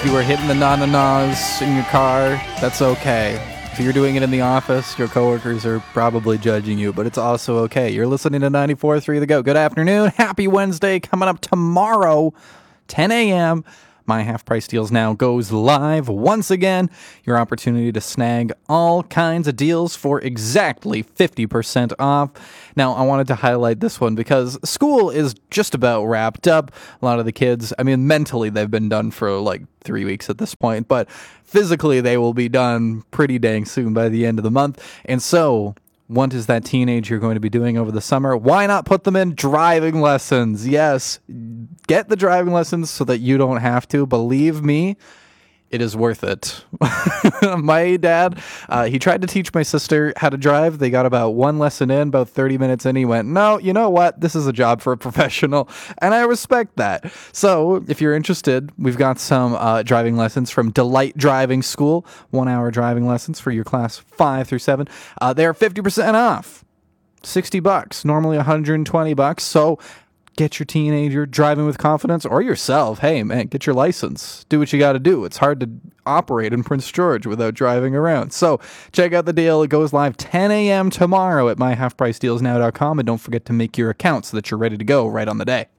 you were hitting the na-na-nas in your car, that's okay. If you're doing it in the office, your coworkers are probably judging you, but it's also okay. You're listening to 94.3 The Goat. Good afternoon. Happy Wednesday. Coming up tomorrow, 10 a.m., My Half Price Deals Now goes live once again. Your opportunity to snag all kinds of deals for exactly 50% off. Now, I wanted to highlight this one because school is just about wrapped up. A lot of the kids, mentally they've been done for like 3 weeks at this point, but physically they will be done pretty dang soon by the end of the month. And so, what is that teenage you're going to be doing over the summer? Why not put them in driving lessons? Yes, get the driving lessons so that you don't have to. Believe me, it is worth it. My dad, he tried to teach my sister how to drive. They got about one lesson in, about 30 minutes in. He went, no, you know what? This is a job for a professional. And I respect that. So if you're interested, we've got some driving lessons from Delight Driving School. 1 hour driving lessons for your class 5 through 7. They're 50% off. $60, normally $120. So get your teenager driving with confidence, or yourself. Hey, man, get your license. Do what you got to do. It's hard to operate in Prince George without driving around. So check out the deal. It goes live 10 a.m. tomorrow at myhalfpricedealsnow.com. And don't forget to make your account so that you're ready to go right on the day.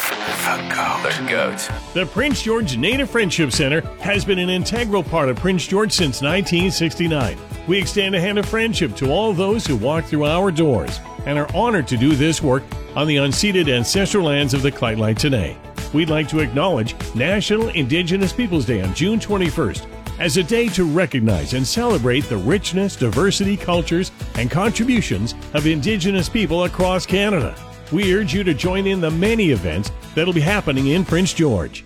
The Goat. The Prince George Native Friendship Center has been an integral part of Prince George since 1969. We extend a hand of friendship to all those who walk through our doors and are honored to do this work on the unceded ancestral lands of the Lheidli today. We'd like to acknowledge National Indigenous Peoples Day on June 21st as a day to recognize and celebrate the richness, diversity, cultures, and contributions of Indigenous people across Canada. We urge you to join in the many events that'll be happening in Prince George.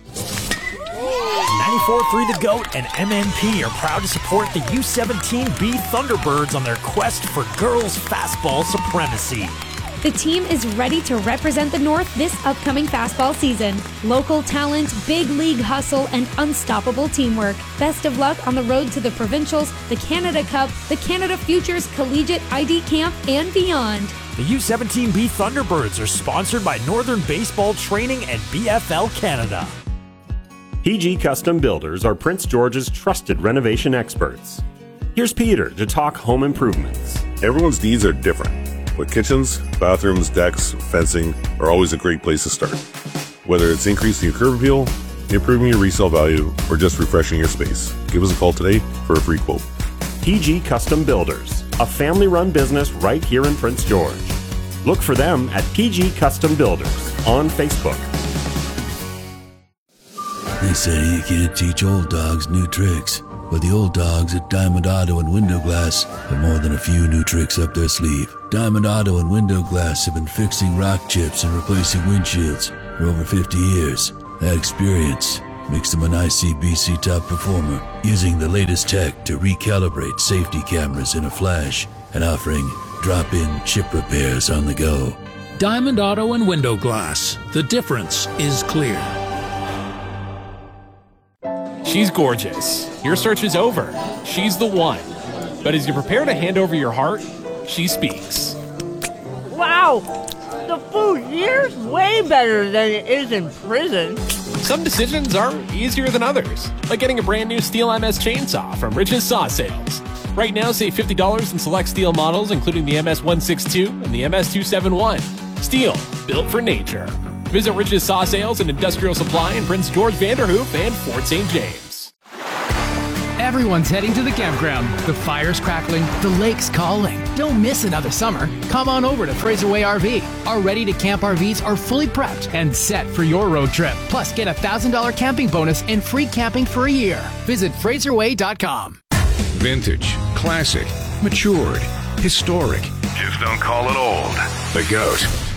94.3 The Goat and MNP are proud to support the U17B Thunderbirds on their quest for girls' fastball supremacy. The team is ready to represent the North this upcoming fastball season. Local talent, big league hustle, and unstoppable teamwork. Best of luck on the road to the Provincials, the Canada Cup, the Canada Futures Collegiate ID Camp, and beyond. The U17B Thunderbirds are sponsored by Northern Baseball Training and BFL Canada. PG Custom Builders are Prince George's trusted renovation experts. Here's Peter to talk home improvements. Everyone's needs are different, but kitchens, bathrooms, decks, fencing are always a great place to start. Whether it's increasing your curb appeal, improving your resale value, or just refreshing your space, give us a call today for a free quote. PG Custom Builders, a family-run business right here in Prince George. Look for them at PG Custom Builders on Facebook. They say you can't teach old dogs new tricks, but the old dogs at Diamond Auto and Window Glass have more than a few new tricks up their sleeve. Diamond Auto and Window Glass have been fixing rock chips and replacing windshields for over 50 years. That experience makes them an ICBC top performer, using the latest tech to recalibrate safety cameras in a flash and offering drop-in chip repairs on the go. Diamond Auto and Window Glass. The difference is clear. She's gorgeous. Your search is over. She's the one. But as you prepare to hand over your heart, she speaks. Wow! The food here's way better than it is in prison. Some decisions are easier than others, like getting a brand new Steel MS chainsaw from Rich's Saw Sales. Right now, save $50 in select Steel models, including the MS-162 and the MS-271. Steel, built for nature. Visit Rich's Saw Sales and Industrial Supply in Prince George, Vanderhoof, and Fort St. James. Everyone's heading to the campground. The fire's crackling, the lake's calling. Don't miss another summer. Come on over to Fraserway RV. Our ready-to-camp RVs are fully prepped and set for your road trip. Plus, get a $1,000 camping bonus and free camping for a year. Visit FraserWay.com. Vintage, classic, matured, historic. Just don't call it old. The Goat.